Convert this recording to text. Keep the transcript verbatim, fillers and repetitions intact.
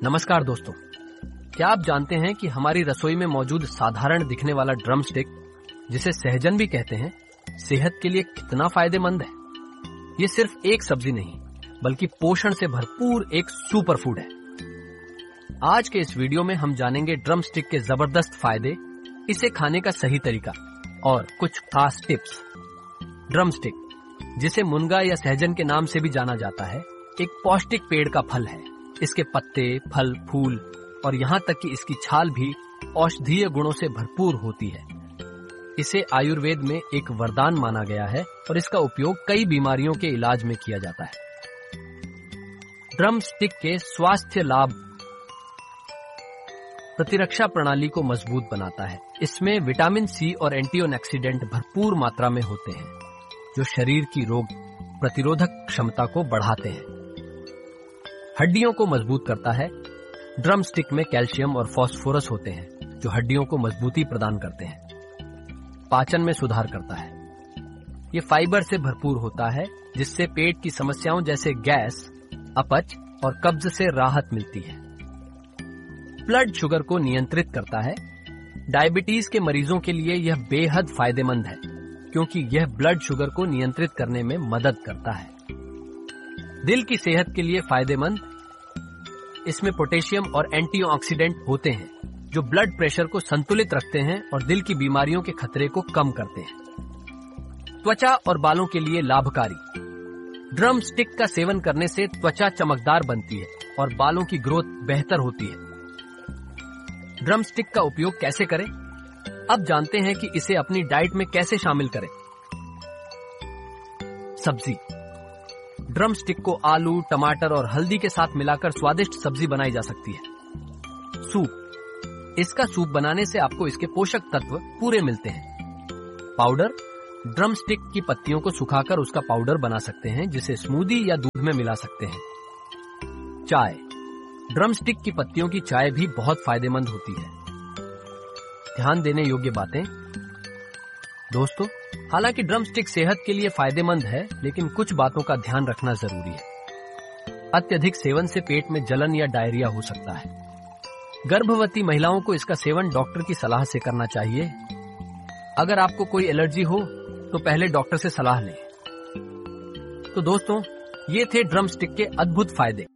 नमस्कार दोस्तों, क्या आप जानते हैं कि हमारी रसोई में मौजूद साधारण दिखने वाला ड्रम स्टिक, जिसे सहजन भी कहते हैं, सेहत के लिए कितना फायदेमंद है। ये सिर्फ एक सब्जी नहीं, बल्कि पोषण से भरपूर एक सुपर फूड है। आज के इस वीडियो में हम जानेंगे ड्रम स्टिक के जबरदस्त फायदे, इसे खाने का सही तरीका और कुछ खास टिप्स। ड्रम स्टिक, जिसे मुनगा या सहजन के नाम से भी जाना जाता है, एक पौष्टिक पेड़ का फल है। इसके पत्ते, फल, फूल और यहाँ तक कि इसकी छाल भी औषधीय गुणों से भरपूर होती है। इसे आयुर्वेद में एक वरदान माना गया है और इसका उपयोग कई बीमारियों के इलाज में किया जाता है। ड्रम स्टिक के स्वास्थ्य लाभ: प्रतिरक्षा प्रणाली को मजबूत बनाता है। इसमें विटामिन सी और एंटीऑक्सीडेंट भरपूर मात्रा में होते हैं, जो शरीर की रोग प्रतिरोधक क्षमता को बढ़ाते हैं। हड्डियों को मजबूत करता है। ड्रम स्टिक में कैल्शियम और फास्फोरस होते हैं, जो हड्डियों को मजबूती प्रदान करते हैं। पाचन में सुधार करता है। ये फाइबर से भरपूर होता है, जिससे पेट की समस्याओं जैसे गैस, अपच और कब्ज से राहत मिलती है। ब्लड शुगर को नियंत्रित करता है। डायबिटीज के मरीजों के लिए यह बेहद फायदेमंद है, क्योंकि यह ब्लड शुगर को नियंत्रित करने में मदद करता है। दिल की सेहत के लिए फायदेमंद: इसमें पोटेशियम और एंटीऑक्सीडेंट होते हैं, जो ब्लड प्रेशर को संतुलित रखते हैं और दिल की बीमारियों के खतरे को कम करते हैं। त्वचा और बालों के लिए लाभकारी: ड्रम स्टिक का सेवन करने से त्वचा चमकदार बनती है और बालों की ग्रोथ बेहतर होती है। ड्रम स्टिक का उपयोग कैसे करें? अब जानते हैं कि इसे अपनी डाइट में कैसे शामिल करें। सब्जी: ड्रम स्टिक को आलू, टमाटर और हल्दी के साथ मिलाकर स्वादिष्ट सब्जी बनाई जा सकती है। सूप: इसका सूप बनाने से आपको इसके पोषक तत्व पूरे मिलते हैं। पाउडर: ड्रम स्टिक की पत्तियों को सुखाकर उसका पाउडर बना सकते हैं, जिसे स्मूदी या दूध में मिला सकते हैं। चाय: ड्रम स्टिक की पत्तियों की चाय भी बहुत फायदेमंद होती है। ध्यान देने योग्य बातें: दोस्तों, हालांकि ड्रम स्टिक सेहत के लिए फायदेमंद है, लेकिन कुछ बातों का ध्यान रखना जरूरी है। अत्यधिक सेवन से पेट में जलन या डायरिया हो सकता है। गर्भवती महिलाओं को इसका सेवन डॉक्टर की सलाह से करना चाहिए। अगर आपको कोई एलर्जी हो तो पहले डॉक्टर से सलाह लें। तो दोस्तों, ये थे ड्रम स्टिक के अद्भुत फायदे।